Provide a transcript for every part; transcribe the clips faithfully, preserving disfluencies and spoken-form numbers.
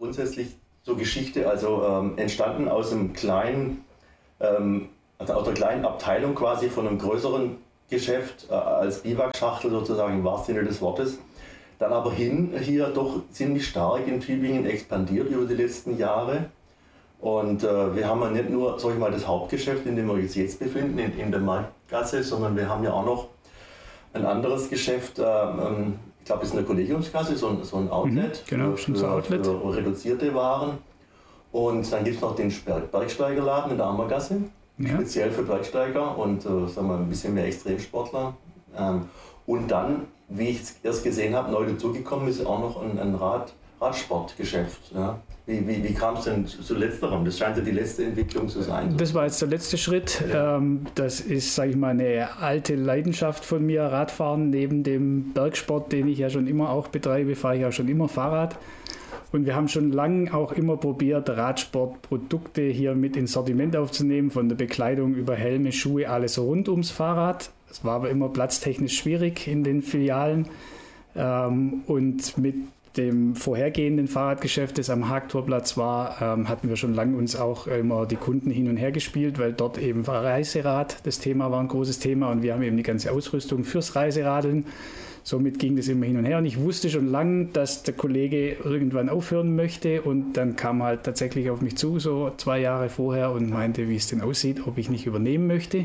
grundsätzlich zur Geschichte, also ähm, entstanden aus einem kleinen, ähm, also aus der kleinen Abteilung quasi von einem größeren Geschäft äh, als Biwakschachtel sozusagen im wahrsten Sinne des Wortes. Dann aber hin hier doch ziemlich stark in Tübingen expandiert über die letzten Jahre. Und äh, wir haben ja nicht nur, sag ich mal, das Hauptgeschäft, in dem wir uns jetzt befinden, in, in der Marktgasse, sondern wir haben ja auch noch ein anderes Geschäft, äh, ähm, ich glaube, es ist eine Kollegiumsgasse, so ein, so ein Outlet, mhm, genau, für, so Outlet. für reduzierte Waren. Und dann gibt es noch den Bergsteigerladen in der Ammergasse, ja. Speziell für Bergsteiger und äh, sagen wir, ein bisschen mehr Extremsportler. Ähm, und dann, wie ich es erst gesehen habe, neu dazugekommen ist auch noch ein, ein Rad, Radsportgeschäft. Ja. Wie, wie, wie kam es denn zu letzterem? Das scheint ja die letzte Entwicklung zu sein. Das war jetzt der letzte Schritt. Ja. Das ist, sage ich mal, eine alte Leidenschaft von mir, Radfahren. Neben dem Bergsport, den ich ja schon immer auch betreibe, fahre ich ja schon immer Fahrrad. Und wir haben schon lange auch immer probiert, Radsportprodukte hier mit ins Sortiment aufzunehmen, von der Bekleidung über Helme, Schuhe, alles rund ums Fahrrad. Es war aber immer platztechnisch schwierig in den Filialen. Und mit dem vorhergehenden Fahrradgeschäft, das am Haagtorplatz war, ähm, hatten wir schon lange uns auch immer die Kunden hin und her gespielt, weil dort eben Reiserad das Thema war, ein großes Thema, und wir haben eben die ganze Ausrüstung fürs Reiseradeln. Somit ging das immer hin und her, und ich wusste schon lange, dass der Kollege irgendwann aufhören möchte, und dann kam halt tatsächlich auf mich zu, so zwei Jahre vorher, und meinte, wie es denn aussieht, ob ich nicht übernehmen möchte.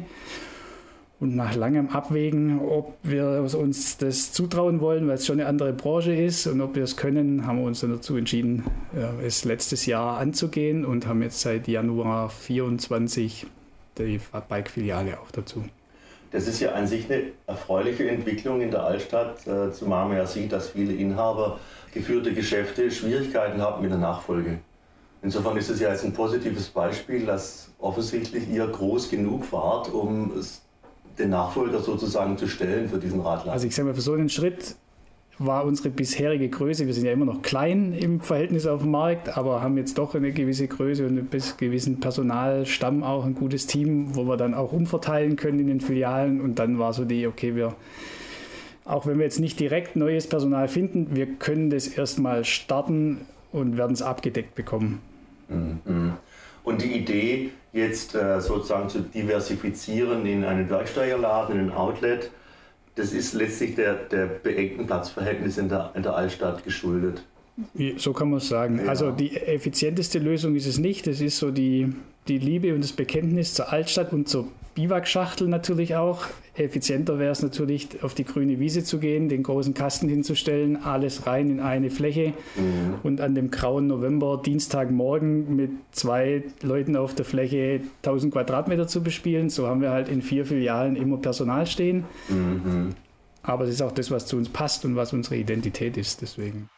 Und nach langem Abwägen, ob wir uns das zutrauen wollen, weil es schon eine andere Branche ist, und ob wir es können, haben wir uns dann dazu entschieden, es letztes Jahr anzugehen, und haben jetzt seit Januar vierundzwanzig die Bike-Filiale auch dazu. Das ist ja an sich eine erfreuliche Entwicklung in der Altstadt, zumal man ja sieht, dass viele Inhaber geführte Geschäfte Schwierigkeiten haben mit der Nachfolge. Insofern ist es ja jetzt ein positives Beispiel, dass offensichtlich ihr groß genug wart, um es den Nachfolger sozusagen zu stellen für diesen Radladen. Also ich sage mal, für so einen Schritt war unsere bisherige Größe, wir sind ja immer noch klein im Verhältnis auf dem Markt, aber haben jetzt doch eine gewisse Größe und einen gewissen Personalstamm, auch ein gutes Team, wo wir dann auch umverteilen können in den Filialen, und dann war so die, okay, wir, auch wenn wir jetzt nicht direkt neues Personal finden, wir können das erstmal starten und werden es abgedeckt bekommen. Mhm. Und die Idee, jetzt äh, sozusagen zu diversifizieren in einen Bergsteigerladen, in ein Outlet, das ist letztlich der, der beengten Platzverhältnis in der, in der Altstadt geschuldet. So kann man es sagen. Ja. Also die effizienteste Lösung ist es nicht. Das ist so die, die Liebe und das Bekenntnis zur Altstadt und zur Biwakschachtel natürlich auch. Effizienter wäre es natürlich, auf die grüne Wiese zu gehen, den großen Kasten hinzustellen, alles rein in eine Fläche, mhm. und an dem grauen November, Dienstagmorgen mit zwei Leuten auf der Fläche tausend Quadratmeter zu bespielen. So haben wir halt in vier Filialen immer Personal stehen. Mhm. Aber es ist auch das, was zu uns passt und was unsere Identität ist. Deswegen.